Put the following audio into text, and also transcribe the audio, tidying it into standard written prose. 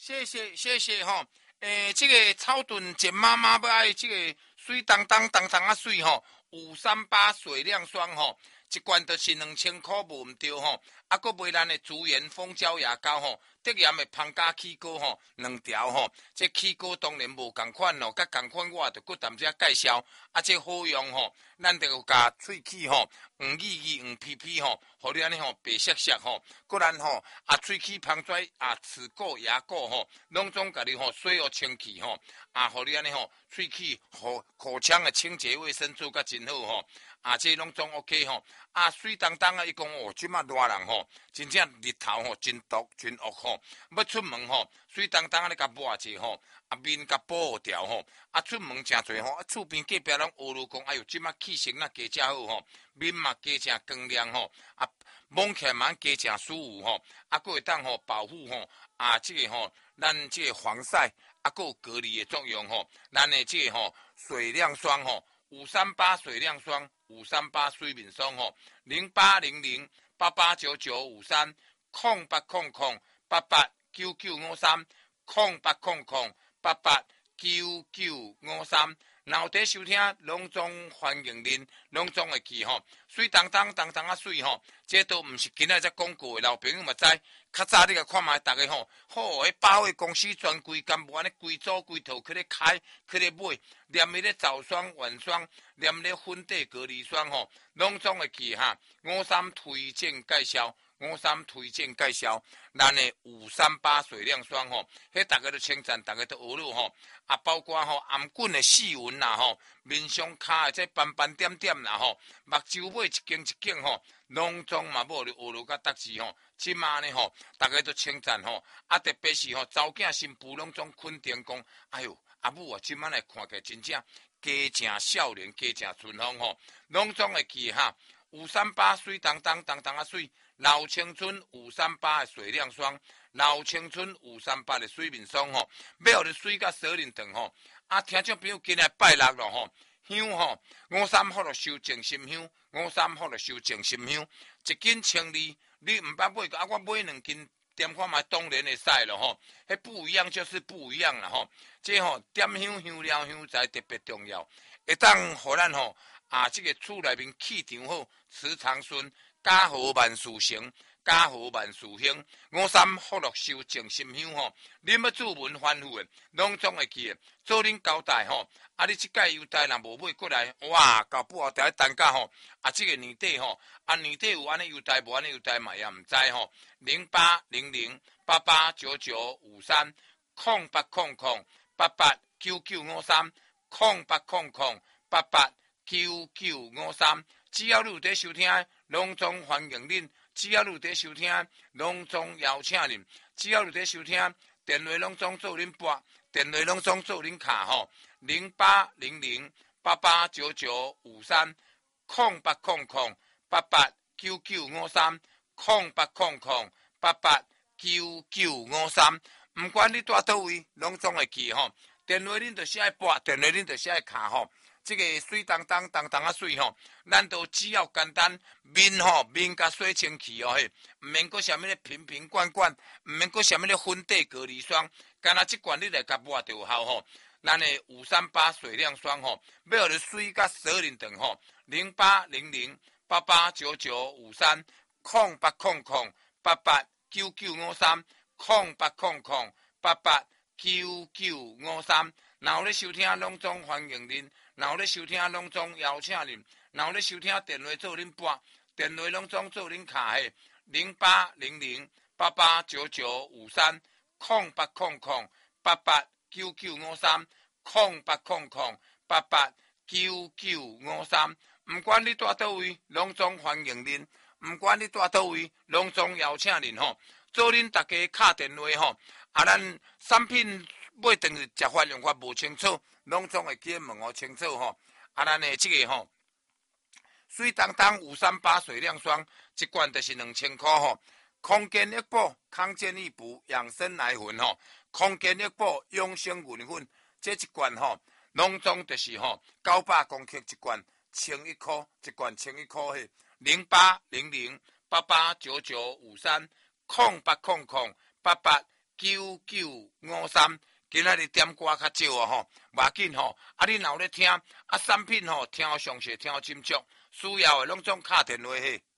谢谢吼。这个草屯简妈妈要爱这个水当当啊水吼，538水亮霜吼，一罐就是2000块无唔对吼。啊，搁买咱的资源蜂胶牙膏吼，得盐的芳加起膏吼，2条吼。这起膏当然无共款咯，甲共款我着搁淡仔介绍。啊，这好用吼，咱着甲喙齿吼，黄皮皮吼，互你安尼吼白色色吼。搁咱吼啊，喙齿芳水啊，齿垢牙垢吼，拢总甲你吼水互清气吼。啊，互你安尼吼喙齿口腔的清洁卫生做甲真好吼。啊，这拢总 OK 吼。啊，水当当啊！伊讲哦，即马热人吼，真正日头吼真毒真恶吼。要出门吼，水当当啊！你甲抹者吼，啊面甲保护掉吼。啊，出门诚侪吼，啊厝边隔壁拢学路讲，哎哟，即马气色那加正好吼，面嘛加正光亮吼。啊，摸起来嘛加正舒服吼。啊，佫会当吼保护吼啊，这个吼咱这个防晒，啊佫有隔离的作用吼。咱的这个吼水亮霜吼。538水亮霜，538水面霜吼，0800889953，0800889953，然后伫收听拢总欢迎恁，拢总会记吼。水当当啊水吼，这都毋是今仔才讲过的，老朋友嘛知。较早你甲看卖，逐个吼，好，迄百货公司专柜干无安尼规组规套去咧开，去咧买，念迄个早霜、晚霜，念咧粉底隔离霜吼，拢总会记哈。53推荐介绍，53推荐介绍，咱的538水亮霜吼，迄逐个都称赞，逐个都学了吼。啊，包括吼颔棍的细纹啦吼，面上骹的这斑斑点点啦吼，目睭尾一间一间吼，拢总嘛无学了甲达志吼。即马呢吼，大家都称赞吼，啊特别是吼查某囝新妇拢总肯定讲，哎哟阿母啊，即马来看起来真正加正少年，加正春风吼，拢总会记哈。538水当当啊水，老青春538的水亮霜，老青春538的水面霜吼，要互你水甲锁恁长吼。啊，听众朋友今日拜六咯吼，香吼53福乐收静心香，53福乐收静心香，一斤1200。你毋捌买啊？我买2斤，点看卖当然会使咯吼。迄不一样就是不一样啦吼。这吼点香香料香材特别重要，会当互咱吼啊，这个厝内面气场好，磁场顺，家和万事成，家和万事兴。53福乐收静心香吼，恁要注文反复的，拢总会记的。做恁交代吼，啊，你即届邮袋若无买过来，哇，到不后台单价吼，啊，这个年底吼，啊，年底有安尼邮袋，无安尼邮袋嘛也毋知吼。0800889953，0800889953，只要你有在收听，拢总欢迎恁；只要你有在收听，拢总邀请恁；只要你有在收听，电话拢总做恁拨。电话拢总做恁卡吼，0800889953，0800889953，毋管你住倒位，拢总会记吼。电话恁就是爱拨，电话恁就是爱卡吼。这个水当当啊水吼，咱都只要简单面吼面甲洗清气哦嘿，毋免搁啥物咧瓶瓶罐罐，毋免搁啥物咧粉底隔离霜。干那即罐你来甲抹就有效吼，咱的538水亮霜吼，要互你水甲锁恁长吼，0800889953，0800889953，然后咧收听拢总欢迎恁，然后咧收听拢总邀请恁，然后咧收听电话做恁拨，电话拢总做恁卡嘿，0800889953，0800889953，毋管你住倒位，拢总欢迎恁，毋管你住倒位，拢总邀请恁吼，做恁大家敲电话吼，啊，咱产品买等于食法用法无清楚，拢总会记问我清楚吼，啊，咱的这个吼，水当当538水亮霜，一罐就是2000块吼。空间益宝、康健益补、养生奶粉吼，空间益宝、养生云粉，这一罐吼，拢总就是吼900公克一罐，1001块，一罐1001块嘿，0800889953，080088 9953。今仔日点歌较少啊吼，无要紧吼。啊，你若有咧听，啊产品吼听好详细，听好斟酌，需要的拢总敲电话去。